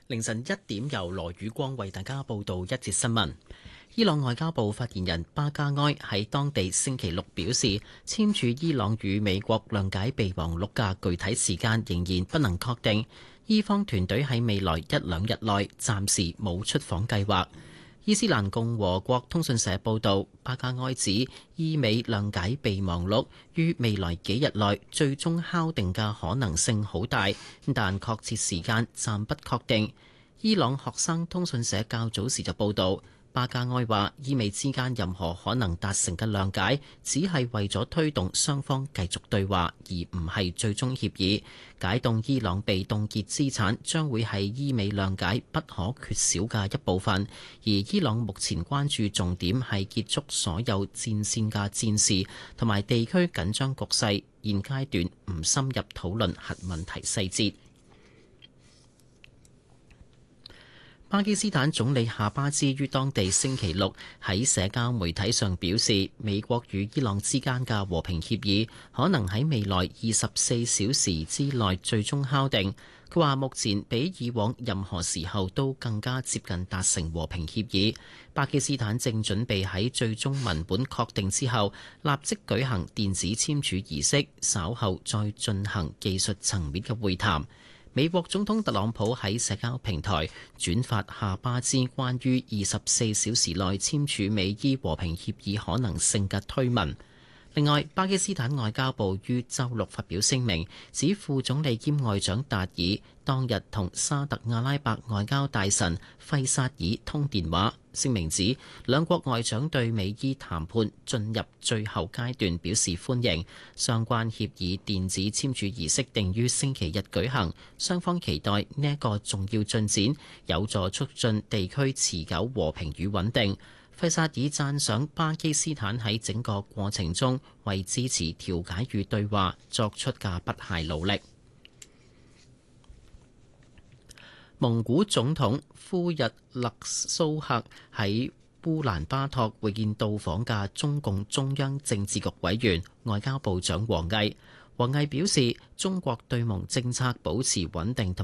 凌晨1點，由羅宇光為大家報道一節新聞。伊朗外交部發言人巴加埃喺當地星期六表示，簽署伊朗與美國諒解備忘錄嘅具體時間仍然不能確定。伊方團隊喺未來1-2日內暫時冇出訪計劃。伊斯蘭共和國通訊社報道，巴加埃指伊美諒解備忘錄於未來幾日內最終敲定嘅可能性好大，但確切時間暫不確定。伊朗學生通訊社較早時就報道，巴加埃話伊美之間任何可能達成嘅諒解，只係為咗推動雙方繼續對話，而唔係最終協議。解凍伊朗被凍結資產將會係伊美諒解不可缺少嘅一部分，而伊朗目前關注重點係結束所有戰線嘅戰事同埋地區緊張局勢，現階段唔深入討論核問題細節。巴基斯坦總理夏巴茲於當地星期六喺社交媒體上表示，美國與伊朗之間嘅和平協議可能喺未來24小時之內最終敲定。佢話目前比以往任何時候都更加接近達成和平協議。巴基斯坦正準備喺最終文本確定之後立即舉行電子簽署儀式，稍後再進行技術層面嘅會談。美國總統特朗普喺社交平台轉發夏巴茲關於24小時內簽署美伊和平協議可能性嘅推文。另外，巴基斯坦外交部於週六發表聲明，指副總理兼外長達爾當日同沙特阿拉伯外交大臣費薩爾通電話。聲明指兩國外長對美伊談判進入最後階段表示歡迎，相關協議電子簽署儀式定於星期日舉行，雙方期待呢一個重要進展有助促進地區持久和平與穩定。費薩爾讚賞巴基斯坦喺整個過程中為支持調解與對話作出嘅不懈努力。蒙古總統呼日勒蘇赫喺烏蘭巴托會見到訪嘅中共中央政治局委員、外交部長王毅。王毅表示，中國對蒙政策保持穩定同